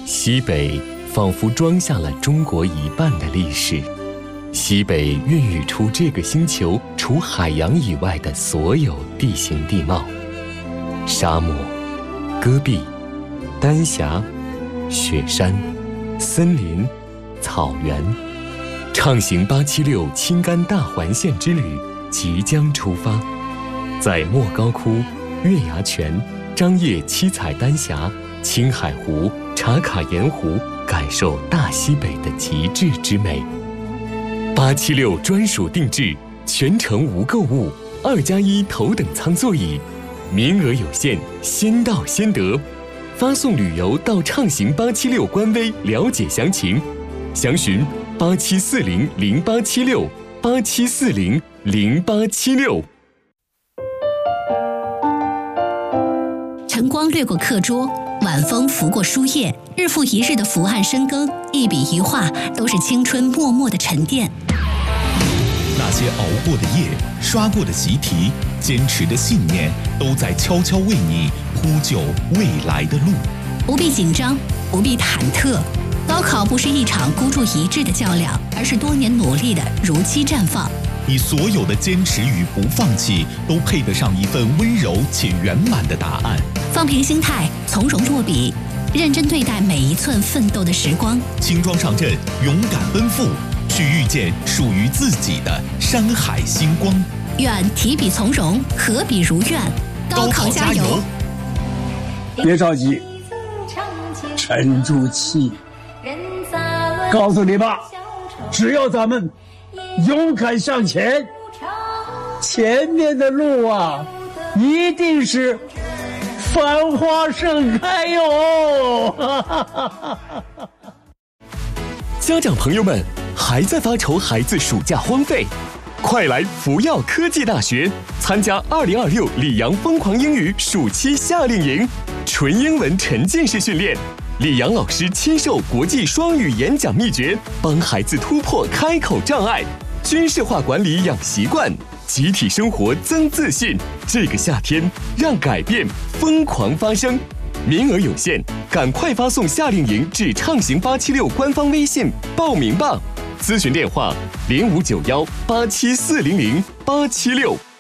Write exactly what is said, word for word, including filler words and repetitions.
西北仿佛装下了中国一半的历史，西北孕育出这个星球除海洋以外的所有地形地貌：沙漠、戈壁、丹霞、雪山、森林、草原。畅行八七六青甘大环线之旅即将出发，在莫高窟、月牙泉、张掖七彩丹霞、青海湖、茶卡盐湖，感受大西北的极致之美。八七六专属定制，全程无购物，二加一头等舱座椅，名额有限，先到先得。发送旅游到畅行八七六官微了解详情，详询八七四零零八七六八七四零零八七六。 晨光掠过课桌，晚风拂过书页，日复一日的伏案深耕，一笔一画都是青春默默的沉淀。 那些熬过的夜，刷过的习题，坚持的信念，都在悄悄为你铺就未来的路。 不必紧张，不必忐忑。高考不是一场孤注一掷的较量，而是多年努力的如期绽放。 你所有的坚持与不放弃，都配得上一份温柔且圆满的答案。 放平心态，从容落笔，认真对待每一寸奋斗的时光。 轻装上阵，勇敢奔赴，去遇见属于自己的山海星光。 愿提笔从容，合笔如愿。高考加油！ 别着急，沉住气。告诉你吧，只要咱们勇敢向前，前面的路啊，一定是繁花盛开哟！ 家长朋友们，还在发愁孩子暑假荒废？快来福耀科技大学参加二零二六里昂疯狂英语暑期夏令营，纯英文沉浸式训练。李阳老师亲授国际双语演讲秘诀，帮孩子突破开口障碍，军事化管理养习惯，集体生活增自信。这个夏天，让改变疯狂发生。名额有限，赶快发送夏令营至畅行八七六官方微信报名吧。咨询电话：零五九幺八七四零零八七六。